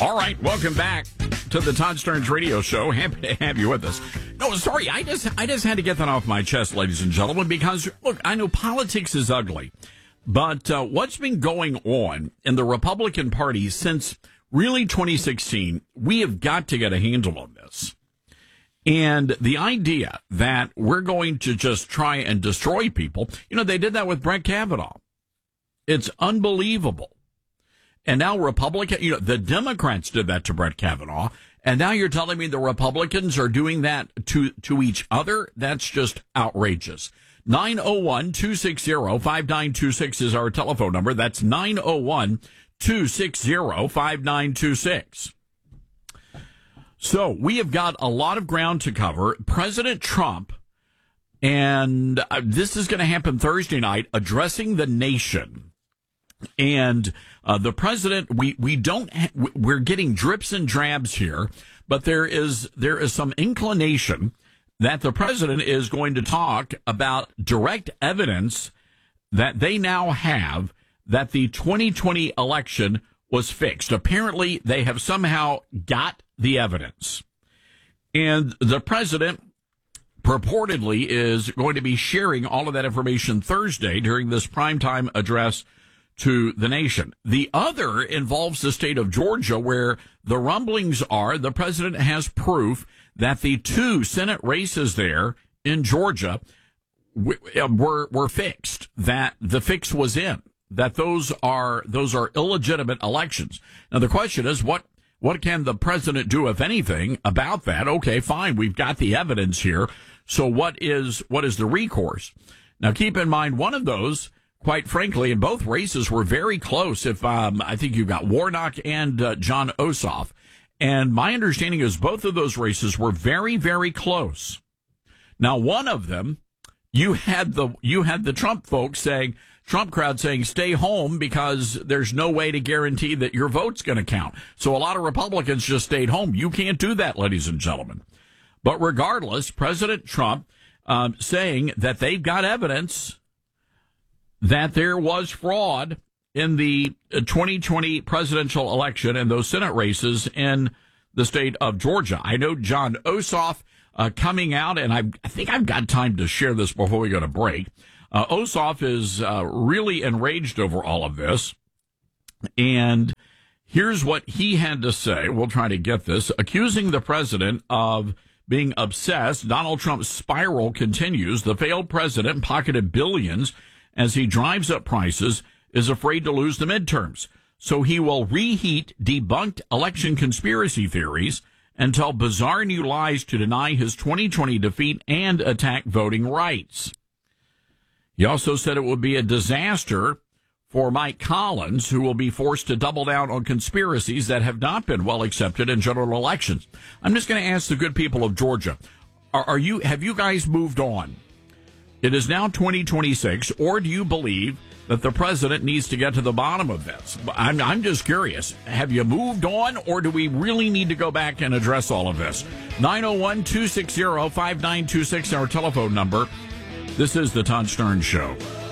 All right, welcome back to the Todd Stearns Radio Show. Happy to have you with us. No, sorry, I just had to get that off my chest, ladies and gentlemen, because, look, I know politics is ugly, but what's been going on in the Republican Party since really 2016, we have got to get a handle on this. And the idea that we're going to just try and destroy people, they did that with Brett Kavanaugh. It's unbelievable. And now the Democrats did that to Brett Kavanaugh. And now you're telling me the Republicans are doing that to each other? That's just outrageous. 901-260-5926 is our telephone number. That's 901-260-5926. So we have got a lot of ground to cover. President Trump, and this is going to happen Thursday night, addressing the nation. And the president, we're getting drips and drabs here, but there is some inclination that the president is going to talk about direct evidence that they now have that the 2020 election was fixed. Apparently, they have somehow got the evidence. And the president purportedly is going to be sharing all of that information Thursday during this primetime address to the nation. The other involves the state of Georgia, where the rumblings are the president has proof that the 2 Senate races there in Georgia were fixed, that the fix was in, that those are illegitimate elections. Now, the question is, what can the president do, if anything, about that? Okay, fine, we've got the evidence here. So what is the recourse? Now, keep in mind, one of those, quite frankly, in both races were very close. I think you've got Warnock and Jon Ossoff. And my understanding is both of those races were very, very close. Now, one of them, you had the Trump crowd saying, stay home because there's no way to guarantee that your vote's going to count. So a lot of Republicans just stayed home. You can't do that, ladies and gentlemen. But regardless, President Trump saying that they've got evidence that there was fraud in the 2020 presidential election and those Senate races in the state of Georgia. I know Jon Ossoff coming out, and I think I've got time to share this before we go to break. Ossoff is really enraged over all of this, and here's what he had to say. We'll try to get this. Accusing the president of being obsessed, Donald Trump's spiral continues. The failed president pocketed billions as he drives up prices, is afraid to lose the midterms. So he will reheat debunked election conspiracy theories and tell bizarre new lies to deny his 2020 defeat and attack voting rights. He also said it would be a disaster for Mike Collins, who will be forced to double down on conspiracies that have not been well accepted in general elections. I'm just going to ask the good people of Georgia, have you guys moved on? It is now 2026, or do you believe that the president needs to get to the bottom of this? I'm just curious. Have you moved on, or do we really need to go back and address all of this? 901-260-5926, our telephone number. This is the Todd Stearns Show.